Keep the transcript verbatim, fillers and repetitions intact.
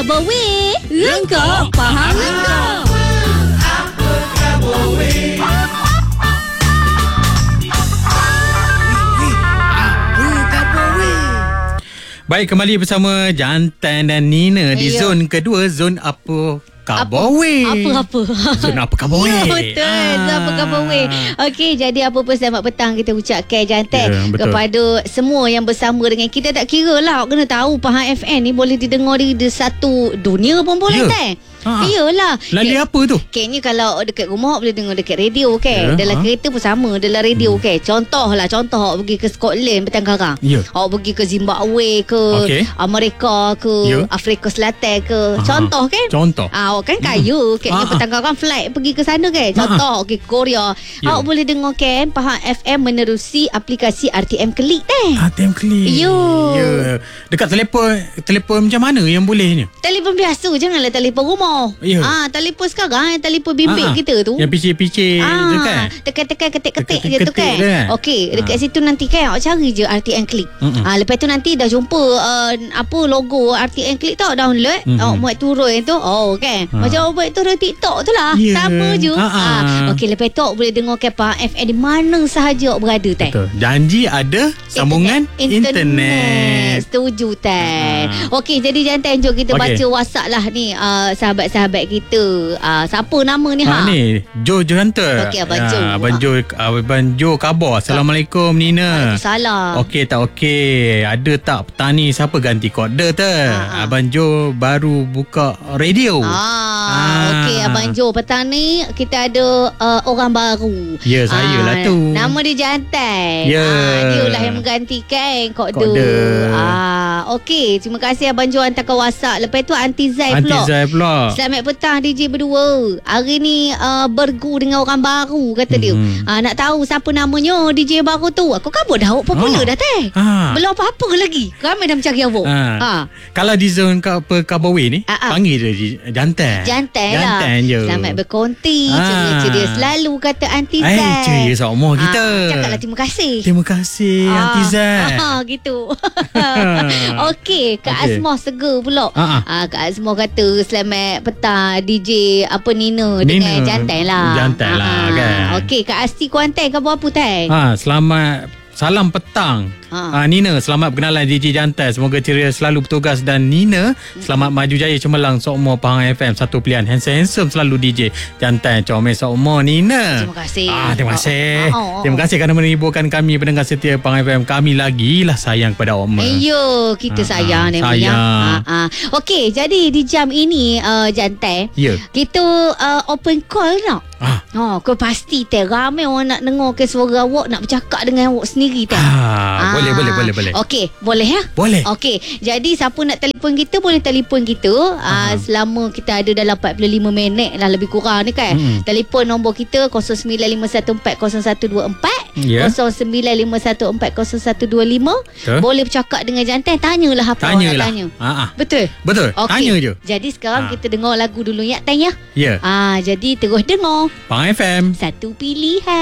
Kabo weh, engkau faham engkau. Apa kabo weh? Baik, kembali bersama Jantan dan Nina di Ayo. zon kedua, zon apa Kabowe. Apa-apa. Zon apa Kabowe. Ya, betul. Ah. Zon apa Kabowe. Okey, jadi apa pun selamat petang kita ucapkan Jantan Ya, betul. kepada semua yang bersama dengan kita. Tak kira lah, kena tahu Pahang F M ni boleh didengar di, di satu dunia pun boleh, Ya. kan? Ha. Iyalah. Lali Kek- apa tu? Kayaknya kalau dekat rumah boleh dengar dekat radio, kan? Ya, Dalam ha. kereta pun sama, dalam radio, kan? Contoh lah, contoh awak pergi ke Scotland petang karang. Ya. Awak pergi ke Zimbabwe ke, Okey. Amerika ke, Ya. Afrika Selatan ke. Aha. Contoh, kan? Contoh. Ah, awak kan kaya, kayaknya Ah, ah. petang karang flight pergi ke sana, kan? Contoh, okey, Korea. Ya. Awak boleh dengar, kan, Pahang F M menerusi aplikasi R T M Klik, teh. Ah, tem klik. Yo. Ya. Dekat telefon, telefon macam mana yang bolehnya? Telefon biasa, janganlah telefon rumah. Ya. Ah, telefon sekarang, telefon bimbit Ah, ah. kita tu. Yang picit-picit tu kan? Tekan-tekan ketik-ketik je tu, Ketik-ketik kan. tu kan? Okey, dekat Ah. situ nanti, kan, awak cari je R T M Klik. Mm-mm. Ah, lepas tu nanti dah jumpa uh, apa logo R T M Klik tu, awak download, Mm-mm. awak buat turun tu. Oh, kan. Ah. Macam awak buat turun TikTok tu lah. Ya. Sama je. Ah, ah. Okey, lepas tu awak boleh dengar Pahang F M di mana sahaja awak berada, teh. Betul. Janji ada sambungan internet. internet. Setuju, Tan. Ah. Okey, jadi Jantan, jom kita Okey. baca WhatsApp lah ni, uh, sahabat-sahabat kita. Uh, siapa nama ni, ha? Ha, ni Jo Jo Hunter. Okey, Abang Jo. Ya, Abang Jo, Abang Jo khabar. Assalamualaikum Nina. Salah. Okey tak okey. Ada tak petang ni siapa ganti koder tu? Ha, ha. Abang Jo baru buka radio. Ah, Ah. okey, Abang Jo, petang ni kita ada uh, orang baru. Ya, saya lah tu. Nama dia Jantan. Ya. Ah, dia lah yang menggantikan koder. Koder. Ah, okey, terima kasih Abang Jo hantarkan WhatsApp. Lepas tu Aunty Zai Aunty pula. Zai pula. Selamat petang D J berdua. Hari ni uh, bergu dengan orang baru, kata dia. Mhm. Ah, nak tahu siapa namanya D J baru tu. Aku kabut dah, awak popular Ah. dah, teh. Ah. Belum apa-apa lagi. Ramai dah mencari awak. Ha. Ha. Kalau di zon ka, apa Kabawe ni, Ah, ah. panggil dia di- Jantan. Jantan lah. Jantan je. Selamat berkonti. Ah. Ceria-ceria selalu, kata Aunty Zai. Eh, ceria sama kita. Ah, cakaplah terima kasih. Terima kasih Aunty Zai. Ah, gitu. Okey, Kak Okey. Azmah seger pula. Ah, ah. Ah, Kak Azmah kata selamat petang D J apa Nina, Nina. dengan Jantan lah. Jantan lah, Ah, kan. Okey, Kak Asti Kuantan khabar apa, Tan? Ha, selamat salam petang. Ha. Ha. Nina, selamat berkenalan D J Jantan. Semoga ceria selalu bertugas. Dan Nina, selamat maju jaya cemerlang sokmo Pahang F M. Satu pilihan handsome-handsome selalu D J Jantan. Comel sokmo Nina. Terima kasih. Ah, terima kasih. Oh, oh, oh. Terima kasih kerana menghiburkan kami pendengar setia Pahang F M. Kami lagi lah sayang kepada Oma. Ayo, kita Ah, sayang ah, ni. sayang. Ah, ah. Okey, jadi di jam ini uh, Jantan, Ya. kita uh, open call nak. Ah. Oh, kau pasti teh ramai orang nak dengar ke suara awak, nak bercakap dengan awak sendiri, teh. Ah, boleh, boleh, boleh, boleh. Okey, boleh ya? Boleh. Okey, jadi siapa nak telefon kita boleh telefon kita. Uh, selama kita ada dalam empat puluh lima minit lah lebih kurang ni, kan. Mm-mm. Telefon nombor kita kosong sembilan lima satu empat kosong satu dua empat, Ya. kosong sembilan lima satu empat kosong satu dua lima. Betul. Boleh bercakap dengan Jantan, tanyalah apa awak nak Tanyalah. tanya. Ah, ah. Betul? Betul. Okey. Tanya je. Jadi sekarang Ah. kita dengar lagu dulu ya, Tan ya. Ya. Ah, jadi terus dengar. Pahang F M. Satu pilihan.